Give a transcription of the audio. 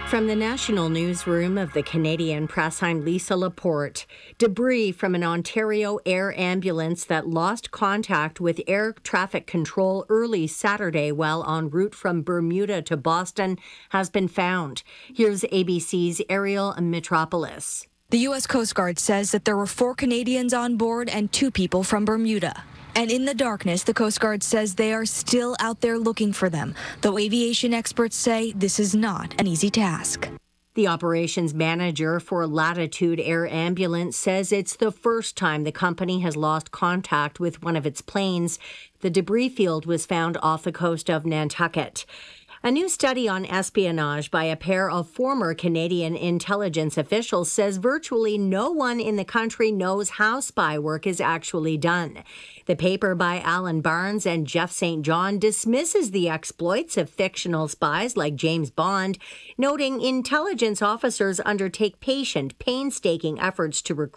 From the national newsroom of the Canadian Press, I'm Lisa Laporte. Debris from an Ontario air ambulance that lost contact with air traffic control early Saturday while en route from Bermuda to Boston has been found. Here's ABC's Ariel Mitropoulos. The U.S. Coast Guard says that there were 4 Canadians on board and 2 people from Bermuda. And in the darkness, the Coast Guard says they are still out there looking for them, though aviation experts say this is not an easy task. The operations manager for Latitude Air Ambulance says it's the first time the company has lost contact with one of its planes. The debris field was found off the coast of Nantucket. A new study on espionage by a pair of former Canadian intelligence officials says virtually no one in the country knows how spy work is actually done. The paper by Alan Barnes and Jeff St. John dismisses the exploits of fictional spies like James Bond, noting intelligence officers undertake patient, painstaking efforts to recruit